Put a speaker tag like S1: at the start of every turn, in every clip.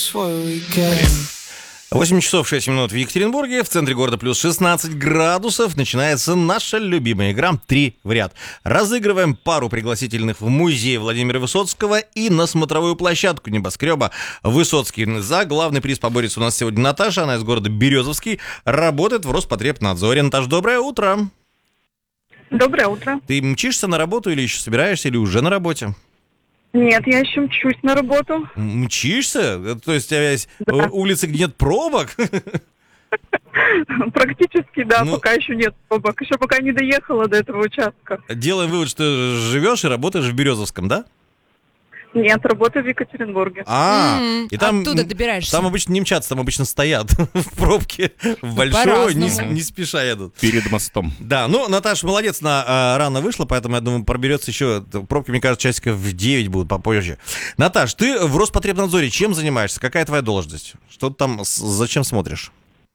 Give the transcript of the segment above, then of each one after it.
S1: 8 часов 6 минут в Екатеринбурге, в центре города плюс 16 градусов. Начинается наша любимая игра «Три в ряд». Разыгрываем пару пригласительных в музей Владимира Высоцкого и на смотровую площадку небоскреба Высоцкий. За главный приз поборется у нас сегодня Наташа, она из города Березовский, работает в Роспотребнадзоре. Наташ, доброе утро.
S2: Доброе утро.
S1: Ты мчишься на работу или еще собираешься, или уже на работе?
S2: Нет, я еще мчусь на работу.
S1: Мчишься? То есть у тебя есть улицы, где нет пробок?
S2: Практически, да, пока еще нет пробок. Еще пока не доехала до этого участка.
S1: Делаем вывод, что живешь и работаешь в Березовском, да?
S2: Нет, работаю в Екатеринбурге.
S1: И там
S3: оттуда добираешься.
S1: Там обычно не мчатся, там обычно стоят в пробке в большой, не спеша едут.
S4: Перед мостом.
S1: Да, ну, Наташа молодец, она рано вышла, поэтому, я думаю, проберется еще. Пробки, мне кажется, часиков в 9 будут попозже. Наташ, ты в Роспотребнадзоре чем занимаешься? Какая твоя должность? Что ты там, зачем смотришь?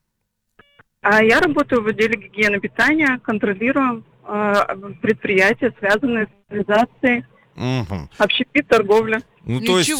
S2: Я работаю в отделе гигиены питания, контролирую предприятия, связанные с реализацией. Общепит, торговля.
S1: Ну, то есть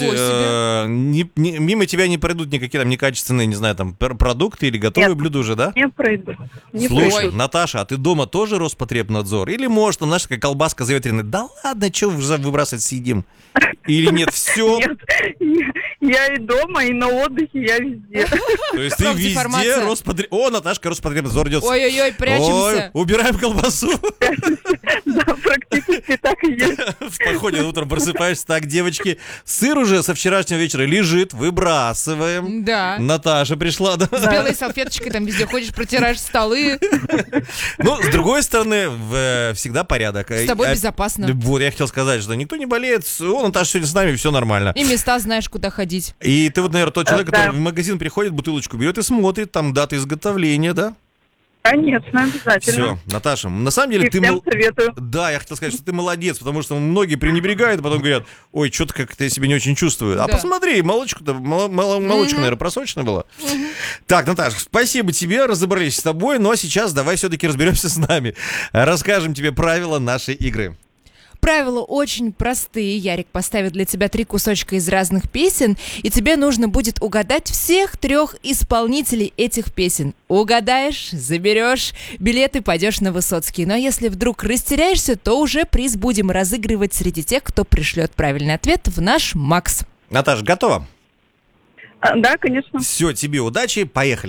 S1: мимо тебя не пройдут никакие там некачественные, не знаю, там продукты или готовые блюда уже, да?
S2: Не пройдут.
S1: Слушай, Наташа, а ты дома тоже Роспотребнадзор? Или, может, там, знаешь, такая колбаска заветренная? Да ладно, что выбрасывать, съедим? Или нет, все?
S2: Нет, я и дома, и на отдыхе, я везде.
S1: То есть ты везде О, Наташка, Роспотребнадзор идет.
S3: Ой-ой-ой, прячемся.
S1: Ой, убираем колбасу.
S2: Да, практически так и есть.
S1: В походе утром просыпаешься, так, девочки, сыр уже со вчерашнего вечера лежит, выбрасываем.
S3: Да.
S1: Наташа пришла, да?
S3: С белой салфеточкой там везде ходишь, протираешь столы.
S1: Ну, с другой стороны, всегда порядок.
S3: С тобой безопасно.
S1: Вот, я хотел сказать, что никто не болеет. О, Наташа сегодня с нами, все нормально.
S3: И места знаешь, куда ходить.
S1: И ты вот, наверное, тот человек, который в магазин приходит, бутылочку берет и смотрит, там дата изготовления, да?
S2: Конечно, обязательно.
S1: Все, Наташа, на самом деле ты...
S2: советую.
S1: Да, я хотел сказать, что ты молодец, потому что многие пренебрегают, а потом говорят, ой, что-то как-то я себя не очень чувствую. А посмотри, молочка, наверное, просрочена была. Так, Наташа, спасибо тебе, разобрались с тобой, но сейчас давай все-таки разберемся с нами. Расскажем тебе правила нашей игры.
S3: Правила очень простые. Ярик поставит для тебя 3 кусочка из разных песен, и тебе нужно будет угадать всех 3 исполнителей этих песен. Угадаешь, заберешь билеты, пойдешь на Высоцкий. Но если вдруг растеряешься, то уже приз будем разыгрывать среди тех, кто пришлет правильный ответ в наш Макс.
S1: Наташа, готова?
S2: Да, конечно.
S1: Все, тебе удачи, поехали.